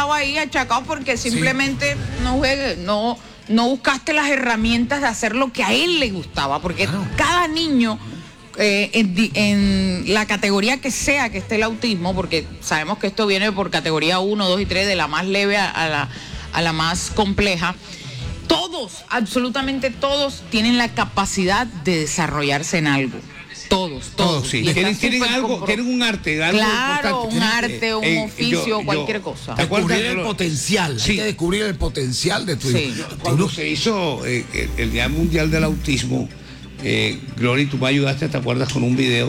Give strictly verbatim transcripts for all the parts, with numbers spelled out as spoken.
quedado ahí achacado porque simplemente sí. no juegue, no, no buscaste las herramientas de hacer lo que a él le gustaba, porque claro. cada niño, eh, en, en la categoría que sea que esté el autismo, porque sabemos que esto viene por categoría uno, dos y tres, de la más leve a, a, la, a la más compleja, todos, absolutamente todos, tienen la capacidad de desarrollarse en algo. Todos, todos. Todos, sí. Tienen, tienen algo, compro... tienen un arte, algo claro, importante. un arte, un eh, oficio, yo, cualquier yo, cosa. Descubrir el potencial, sí. hay que descubrir el potencial de tu hijo. Sí. Cuando se hizo eh, el Día Mundial del Autismo, eh, Glory, tú me ayudaste, ¿te acuerdas? Con un video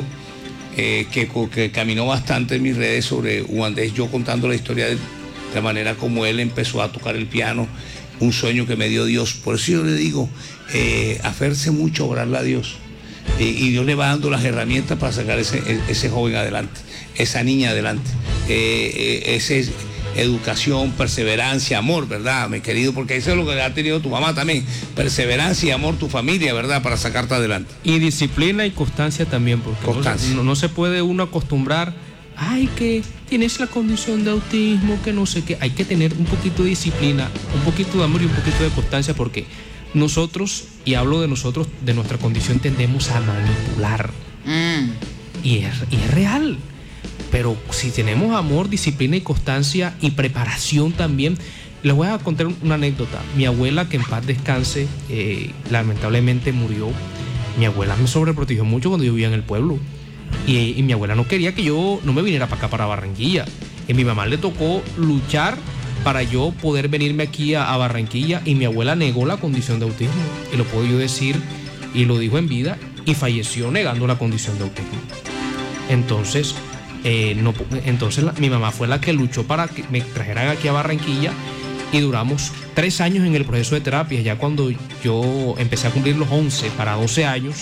eh, que, que caminó bastante en mis redes sobre Wandés, yo contando la historia de la manera como él empezó a tocar el piano, un sueño que me dio Dios. Por eso yo le digo, eh, aferse mucho a orarle a Dios. Y, y Dios le va dando las herramientas para sacar ese, ese joven adelante, esa niña adelante. Eh, eh, ese es educación, perseverancia, amor, ¿verdad, mi querido? Porque eso es lo que ha tenido tu mamá también. Perseverancia y amor, tu familia, ¿verdad? Para sacarte adelante. Y disciplina y constancia también, porque constancia. No, no se puede uno acostumbrar, ay, que tienes la condición de autismo, que no sé qué. Hay que tener un poquito de disciplina, un poquito de amor y un poquito de constancia, porque nosotros, y hablo de nosotros, de nuestra condición, tendemos a manipular. Mm. Y, es, y es real. Pero si tenemos amor, disciplina y constancia y preparación también. Les voy a contar una anécdota. Mi abuela, que en paz descanse, eh, lamentablemente murió. Mi abuela me sobreprotegió mucho cuando yo vivía en el pueblo. Y, y mi abuela no quería que yo no me viniera para acá, para Barranquilla. Y a mi mamá le tocó luchar para yo poder venirme aquí a, a Barranquilla, y mi abuela negó la condición de autismo, y lo puedo yo decir, y lo dijo en vida, y falleció negando la condición de autismo. Entonces, eh, no, entonces la, mi mamá fue la que luchó para que me trajeran aquí a Barranquilla, y duramos tres años en el proceso de terapia. Ya cuando yo empecé a cumplir los once para doce años,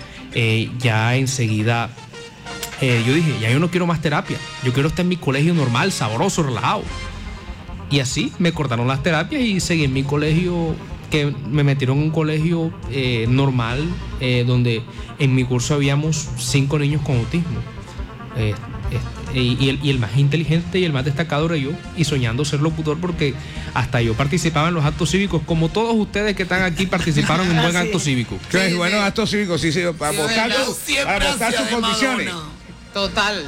eh, ya enseguida eh, yo dije, ya yo no quiero más terapia, yo quiero estar en mi colegio normal, sabroso, relajado. Y así me cortaron las terapias y seguí en mi colegio, que me metieron en un colegio eh, normal, eh, donde en mi curso habíamos cinco niños con autismo. Eh, eh, y, el, y el más inteligente y el más destacado era yo, y soñando ser locutor, porque hasta yo participaba en los actos cívicos, como todos ustedes que están aquí participaron en un buen sí. acto cívico. Sí, sí, buenos sí. actos cívicos, sí, sí, para votar sus condiciones. Total.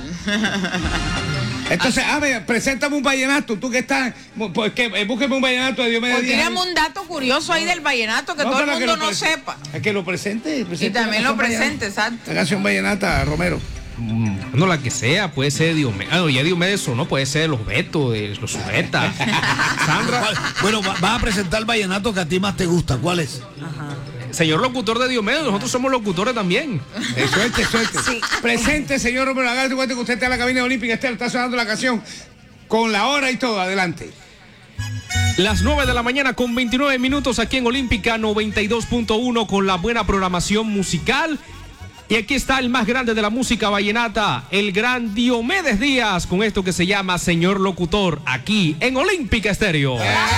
Entonces, a ver, preséntame un vallenato, tú que estás, pues que eh, búsqueme un vallenato de Diomedes Díaz. Tírame un dato curioso ahí del vallenato que no, todo el mundo no sepa. Es que lo presente, presente. Y también lo presente, exacto. La canción vallenata, Romero. Mm, no, la que sea, puede ser Diomedes, ah, no, ya Diomedes o no, puede ser los Betos, de los Subetas. Sandra. Bueno, vas va a presentar el vallenato que a ti más te gusta, ¿cuál es? Ajá. Señor locutor de Diomedes, nosotros somos locutores también. Eh, suerte, suerte. Sí. Presente, señor Romero, hágase cuenta que usted está en la cabina olímpica, está, está sonando la canción con la hora y todo, adelante. Las nueve de la mañana con veintinueve minutos aquí en Olímpica noventa y dos punto uno, con la buena programación musical. Y aquí está el más grande de la música vallenata, el gran Diomedes Díaz, con esto que se llama Señor Locutor, aquí en Olímpica Estéreo.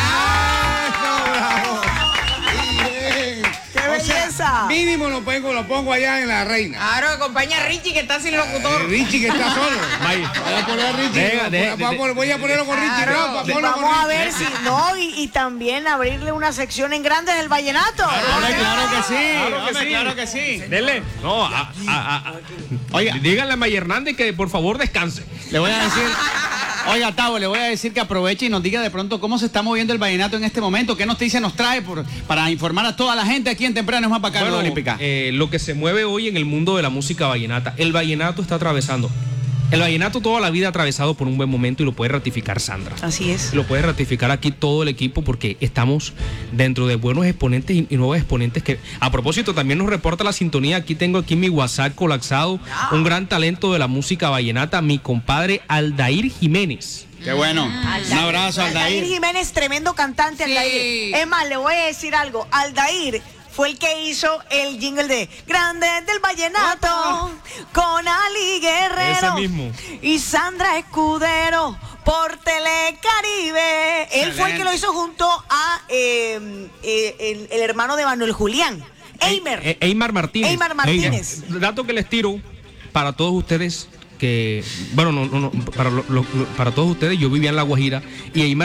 Belleza. Mínimo lo pongo, lo pongo allá en La Reina. Claro, acompaña a Richie, que está sin locutor. Eh, Richie, que está solo. Voy a poner a Richie. Venga, de, voy, a, de, voy a ponerlo con Richie. Claro, no, de, con vamos Richie. a ver si no, y, y también abrirle una sección en Grandes del Vallenato. Claro, claro que sí. Claro que Hombre, sí. Claro que sí. Dele. No, a, a, a, oiga, díganle a May Hernández que por favor descanse. Le voy a decir. Oiga, Tavo, le voy a decir que aproveche y nos diga de pronto cómo se está moviendo el vallenato en este momento, qué noticias nos trae por, para informar a toda la gente aquí en Temprano es más bacano. Bueno, Olímpica. Eh, lo que se mueve hoy en el mundo de la música vallenata, el vallenato está atravesando. El vallenato toda la vida ha atravesado por un buen momento, y lo puede ratificar Sandra. Así es. Lo puede ratificar aquí todo el equipo, porque estamos dentro de buenos exponentes y, y nuevos exponentes que, a propósito, también nos reporta la sintonía. Aquí tengo aquí mi WhatsApp colapsado, un gran talento de la música vallenata, mi compadre Aldair Jiménez. Qué bueno. Aldair. Un abrazo, Aldair. Aldair Jiménez, tremendo cantante, sí. Aldair. Es más, le voy a decir algo. Aldair fue el que hizo el jingle de Grandes del Vallenato, oh, con Ali Guerrero. Ese mismo. Y Sandra Escudero por Telecaribe. Excelente. Él fue el que lo hizo junto a eh, eh, el, el hermano de Manuel Julián, Eimer. E Eymar Martínez. Eymar Martínez. Eymar. Dato que les tiro para todos ustedes, que, bueno, no, no, no para, lo, lo, para todos ustedes, yo vivía en La Guajira, y Eymar